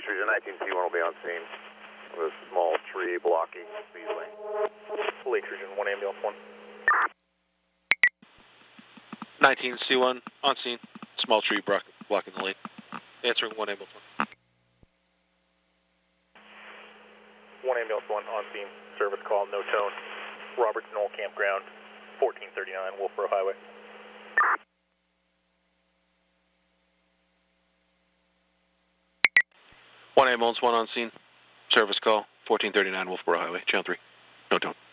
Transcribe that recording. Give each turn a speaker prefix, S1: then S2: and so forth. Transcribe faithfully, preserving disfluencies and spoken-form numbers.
S1: Lake Region nineteen C one will be on scene with a small tree blocking speed lane.
S2: Lake Region one, ambulance one.
S3: nineteen C one on scene. Small tree block, blocking the lane. Answering one ambulance one.
S2: One ambulance one on scene. Service call, no tone. Roberts Knoll Campground, fourteen thirty-nine Wolfboro Highway.
S3: One ambulance one on scene. Service call, fourteen thirty-nine Wolfboro Highway. Channel three. No tone.